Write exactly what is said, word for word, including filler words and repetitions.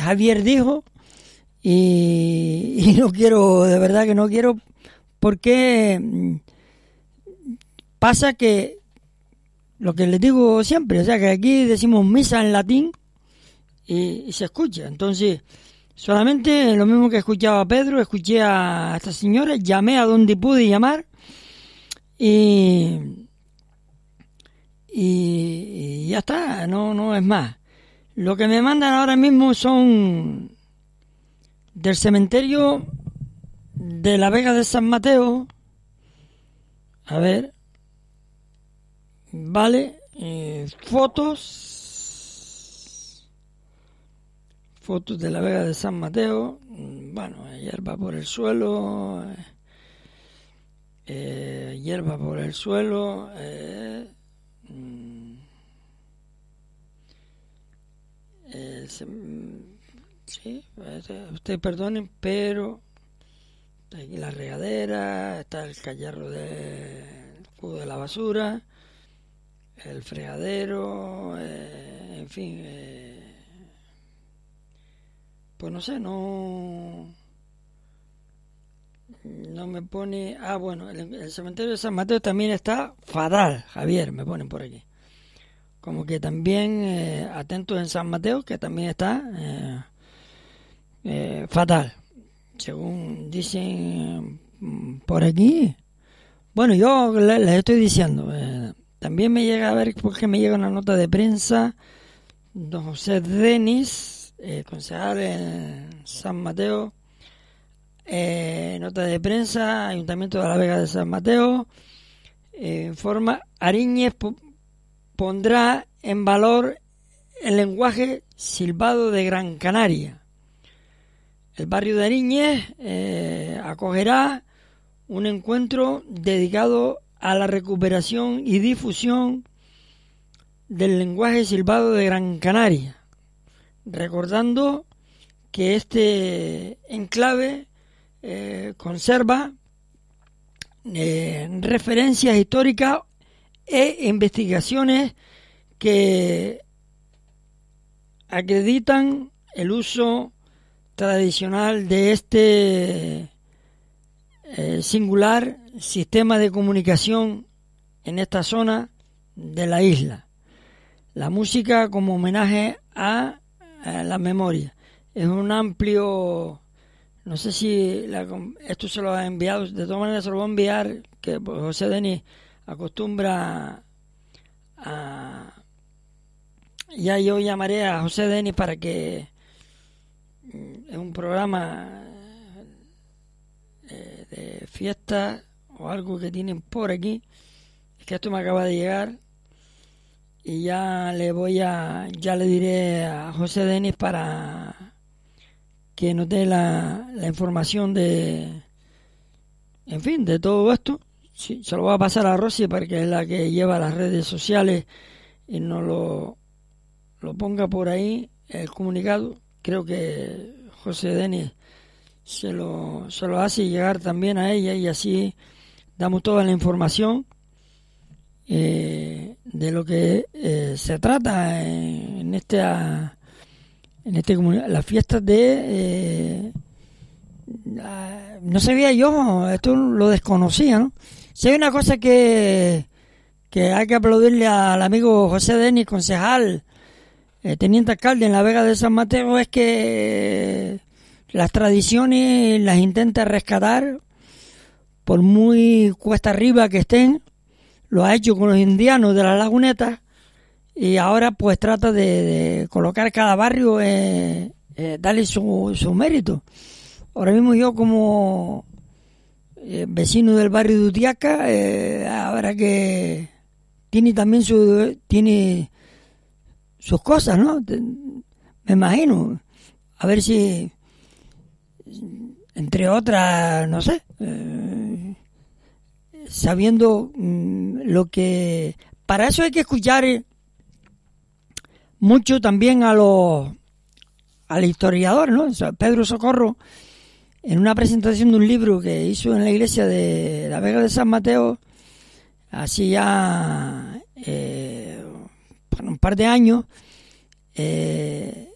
Javier dijo, y, y no quiero, de verdad que no quiero, porque pasa que lo que les digo siempre, o sea, que aquí decimos misa en latín y, y se escucha. Entonces, solamente lo mismo que escuchaba a Pedro, escuché a esta señora, llamé a donde pude llamar y, y, y ya está, no, no es más. Lo que me mandan ahora mismo son del cementerio de la Vega de San Mateo. A ver, vale, eh, fotos, fotos de la Vega de San Mateo. Bueno, hierba por el suelo, eh, hierba por el suelo, eh, eh, se, sí, usted perdonen, pero está aquí la regadera, está el cacharro del cubo de la basura, el fregadero, eh, en fin, eh, pues no sé, no no me pone. Ah, bueno, el, el cementerio de San Mateo también está fatal, Javier, me ponen por aquí. Como que también eh, atentos en San Mateo, que también está eh, eh, fatal, según dicen por aquí. Bueno, yo les, les estoy diciendo, eh, también me llega a ver, porque me llega una nota de prensa, don José Denis, eh, concejal en San Mateo, eh, nota de prensa, Ayuntamiento de la Vega de San Mateo, eh, informa, Ariñez po- pondrá en valor el lenguaje silbado de Gran Canaria. El barrio de Ariñez eh, acogerá un encuentro dedicado a la recuperación y difusión del lenguaje silbado de Gran Canaria, recordando que este enclave eh, conserva eh, referencias históricas e investigaciones que acreditan el uso tradicional de este eh, singular sistema de comunicación en esta zona de la isla. La música como homenaje a, a la memoria. Es un amplio, no sé si la, esto se lo ha enviado, de todas maneras se lo voy a enviar, que pues, José Denis acostumbra a... Ya yo llamaré a José Denis para que en un programa eh, de fiesta o algo que tienen por aquí, es que esto me acaba de llegar y ya le voy a, ya le diré a José Denis para que nos dé la, la información de, en fin, de todo esto. Sí, se lo voy a pasar a Rosy para que es la que lleva las redes sociales y nos lo, lo ponga por ahí el comunicado. Creo que José Denis se lo, se lo hace llegar también a ella y así damos toda la información eh, de lo que eh, se trata en, en esta en este las fiestas de eh, la, no sabía yo, esto lo desconocía, ¿no? Si hay una cosa que que hay que aplaudirle al amigo José Denis, concejal, eh, teniente alcalde en la Vega de San Mateo, es que las tradiciones las intenta rescatar por muy cuesta arriba que estén. Lo ha hecho con los indianos de la Laguneta y ahora pues trata de, de colocar cada barrio, eh, eh, darle su, su mérito. Ahora mismo yo como eh, vecino del barrio de Utiaca, eh, ahora que tiene también su tiene sus cosas, ¿no? Me imagino. A ver si, entre otras, no sé, eh, sabiendo mmm, lo que... Para eso hay que escuchar mucho también a los al historiador, ¿no? O sea, Pedro Socorro, en una presentación de un libro que hizo en la iglesia de la Vega de San Mateo, hace ya eh, un par de años, eh,